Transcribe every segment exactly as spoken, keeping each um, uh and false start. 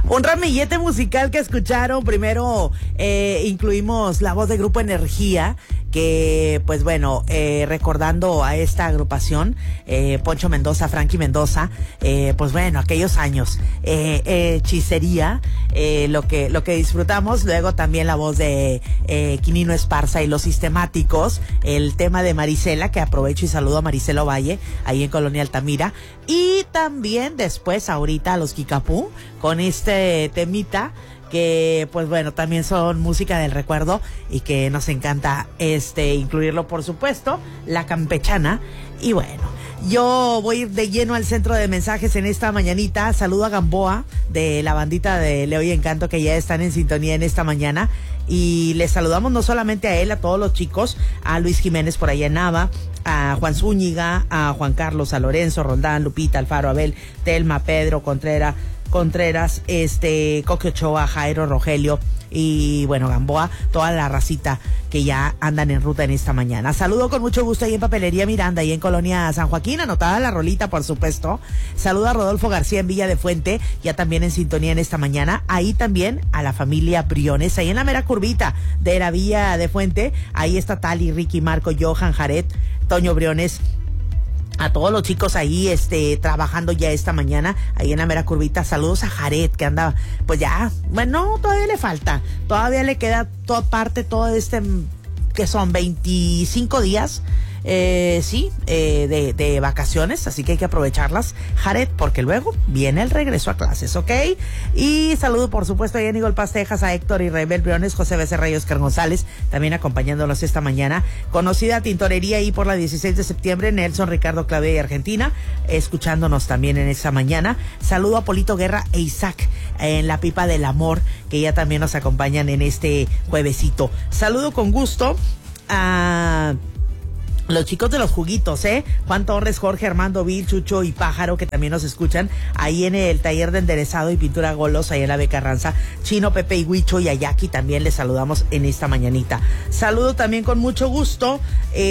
Un ramillete musical que escucharon. Primero eh, incluimos la voz de Grupo Energía, que pues bueno, eh, recordando a esta agrupación, eh, Poncho Mendoza, Frankie Mendoza, eh, pues bueno, aquellos años, eh, eh, hechicería, eh, lo que lo que disfrutamos. Luego también la voz de eh, Quinino Esparza y Los Sistemáticos, el tema de Marisela, que aprovecho y saludo a Marisela Valle, ahí en Colonia Altamira. Y también después ahorita a los Kikapú, con este temita, que pues bueno, también son música del recuerdo y que nos encanta este incluirlo, por supuesto, la campechana. Y bueno, yo voy a ir de lleno al centro de mensajes en esta mañanita. Saludo a Gamboa de la bandita de Leo y Encanto, que ya están en sintonía en esta mañana. Y les saludamos no solamente a él, a todos los chicos, a Luis Jiménez por allá en Nava, a Juan Zúñiga, a Juan Carlos, a Lorenzo, Roldán, Lupita, Alfaro, Abel, Telma, Pedro, Contreras, Contreras, este, Coque Ochoa, Jairo, Rogelio y bueno, Gamboa, toda la racita que ya andan en ruta en esta mañana. Saludo con mucho gusto ahí en Papelería Miranda, ahí en Colonia San Joaquín, anotada la rolita, por supuesto. Saludo a Rodolfo García en Villa de Fuente, ya también en sintonía en esta mañana. Ahí también a la familia Briones, ahí en la mera curvita de la Villa de Fuente. Ahí está Tali, Ricky, Marco, Johan, Jared, Toño Briones. A todos los chicos ahí, este, trabajando ya esta mañana, ahí en la mera curvita. Saludos a Jared, que anda, pues ya, bueno, todavía le falta, todavía le queda toda parte, todo este, que son veinticinco días, eh, sí, eh, de, de vacaciones, así que hay que aprovecharlas, Jared, porque luego viene el regreso a clases, ¿ok? Y saludo, por supuesto, a Nicole Pastejas, a Héctor y Rebel Briones, José Becerra y Oscar González, también acompañándolos esta mañana. Conocida tintorería ahí por la dieciséis de septiembre, Nelson, Ricardo, Claudia y Argentina, escuchándonos también en esta mañana. Saludo a Polito Guerra e Isaac en la Pipa del Amor, que ya también nos acompañan en este juevesito. Saludo con gusto a los chicos de los juguitos, ¿eh? Juan Torres, Jorge, Armando, Vil, Chucho y Pájaro, que también nos escuchan ahí en el taller de enderezado y pintura Golos, ahí en la B. Carranza. Chino, Pepe y Huicho y Ayaki, también les saludamos en esta mañanita. Saludo también con mucho gusto,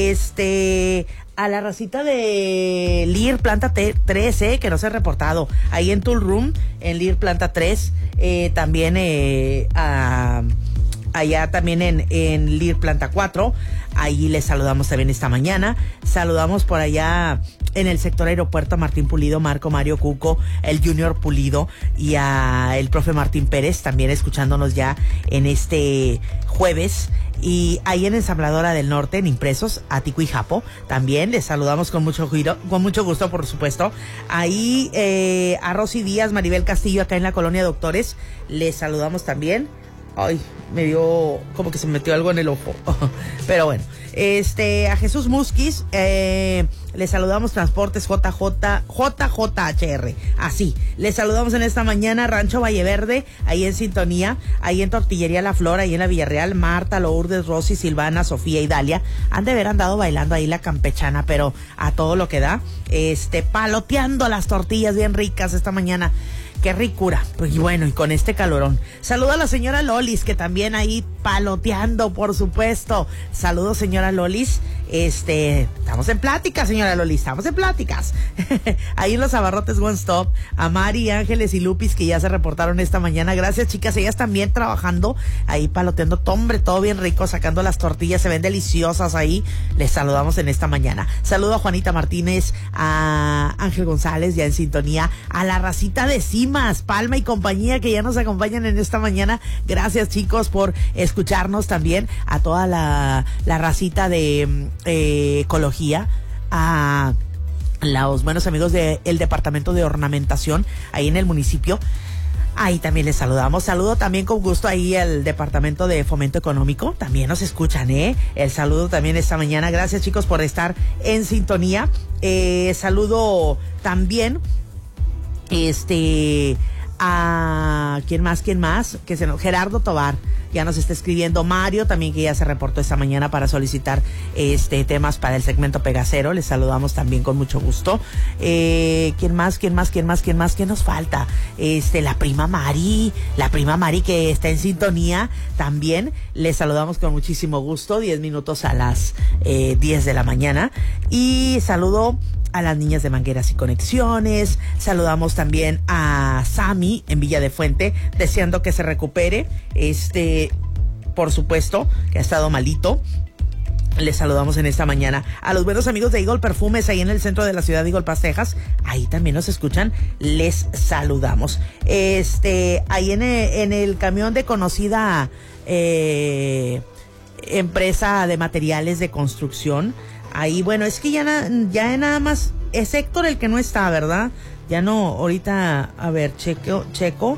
este, a la racita de Lir Planta tres, eh, que nos ha reportado ahí en Tool Room, en Lir Planta tres, eh, también eh, a... allá también en, en Lir Planta cuatro, ahí les saludamos también esta mañana. Saludamos por allá en el sector aeropuerto a Martín Pulido, Marco, Mario, Cuco, el Junior Pulido y a el profe Martín Pérez, también escuchándonos ya en este jueves. Y ahí en Ensambladora del Norte, en Impresos, Atico y Japo, también les saludamos con mucho giro, con mucho gusto, por supuesto. Ahí eh, a Rosy Díaz, Maribel Castillo, acá en la Colonia Doctores, les saludamos también. Ay, me dio como que se me metió algo en el ojo. Pero bueno, este, a Jesús Musquis, eh, le saludamos Transportes J J, J J H R. Así, les saludamos en esta mañana, Rancho Valleverde, ahí en sintonía, ahí en Tortillería La Flor, ahí en la Villarreal. Marta, Lourdes, Rosy, Silvana, Sofía y Dalia han de haber andado bailando ahí la campechana, pero a todo lo que da, este, paloteando las tortillas bien ricas esta mañana. Qué ricura. Pues bueno, y con este calorón. Saludo a la señora Lolis, que también ahí paloteando, por supuesto. Saludos, señora Lolis. Este, estamos en pláticas, señora Lolis, estamos en pláticas. Ahí en los abarrotes One Stop, a Mari, Ángeles y Lupis, que ya se reportaron esta mañana. Gracias, chicas, ellas también trabajando, ahí paloteando, hombre, todo bien rico, sacando las tortillas, se ven deliciosas ahí. Les saludamos en esta mañana. Saludo a Juanita Martínez, a Ángel González, ya en sintonía, a la racita de Cimas, Palma y compañía, que ya nos acompañan en esta mañana. Gracias, chicos, por escucharnos también, a toda la, la racita de Eh, ecología, a los buenos amigos del departamento de ornamentación ahí en el municipio. Ahí también les saludamos. Saludo también con gusto ahí al departamento de fomento económico. También nos escuchan, ¿eh? El saludo también esta mañana. Gracias, chicos, por estar en sintonía. Eh, saludo también, este, a quién más, quién más, que se nos, Gerardo Tobar, ya nos está escribiendo. Mario también, que ya se reportó esta mañana para solicitar este temas para el segmento Pegacero. Les saludamos también con mucho gusto. Eh, ¿quién más, quién más, quién más, quién más? ¿Quién nos falta? Este, la prima Mari, la prima Mari, que está en sintonía también. Les saludamos con muchísimo gusto. Diez minutos a las eh, diez de la mañana. Y saludo a las niñas de Mangueras y Conexiones. Saludamos también a Sammy en Villa de Fuente, deseando que se recupere. Este, por supuesto, que ha estado malito. Les saludamos en esta mañana a los buenos amigos de Eagle Perfumes ahí en el centro de la ciudad de Eagle Pass, Texas. Ahí también nos escuchan. Les saludamos. Este, ahí en el, en el camión de conocida eh, empresa de materiales de construcción. Ahí, bueno, es que ya, na, ya nada más es Héctor el que no está, ¿verdad? Ya no, ahorita, a ver, checo, checo.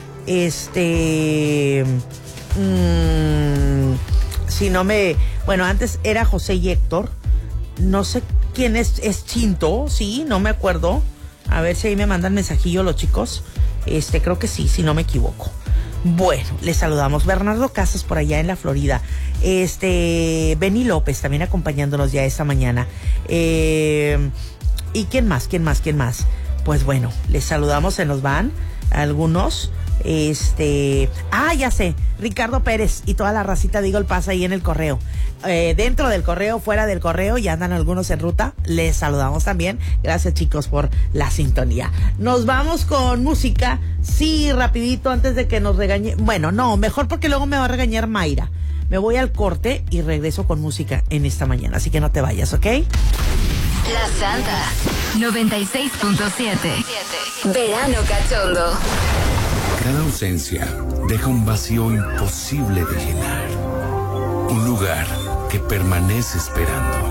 Este, mmm, si no me... Bueno, antes era José y Héctor. No sé quién es, es Chinto, sí, no me acuerdo. A ver si ahí me mandan mensajillo los chicos. Este, creo que sí, si no me equivoco. Bueno, les saludamos. Bernardo Casas por allá en la Florida. Este, Benny López también acompañándonos ya esta mañana. Eh, ¿Y quién más? ¿Quién más? ¿Quién más? Pues bueno, les saludamos, se nos van algunos. Este, ah, ya sé, Ricardo Pérez y toda la racita de Eagle Pass ahí en el correo, eh, dentro del correo, fuera del correo, ya andan algunos en ruta, les saludamos también. Gracias, chicos, por la sintonía. Nos vamos con música, sí, rapidito, antes de que nos regañe, bueno, no, mejor porque luego me va a regañar Mayra. Me voy al corte y regreso con música en esta mañana, así que no te vayas, ¿ok? La Santa noventa y seis punto siete. Verano cachondo. Cada ausencia deja un vacío imposible de llenar. Un lugar que permanece esperando.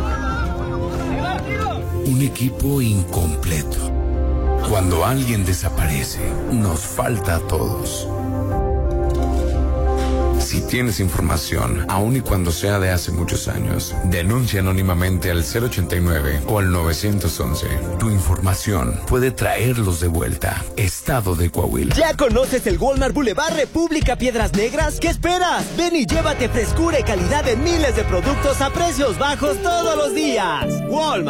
Un equipo incompleto. Cuando alguien desaparece, nos falta a todos. Si tienes información, aun y cuando sea de hace muchos años, denuncia anónimamente al cero ochenta y nueve o al nueve once. Tu información puede traerlos de vuelta. Estado de Coahuila. ¿Ya conoces el Walmart Boulevard República Piedras Negras? ¿Qué esperas? Ven y llévate frescura y calidad en miles de productos a precios bajos todos los días. Walmart.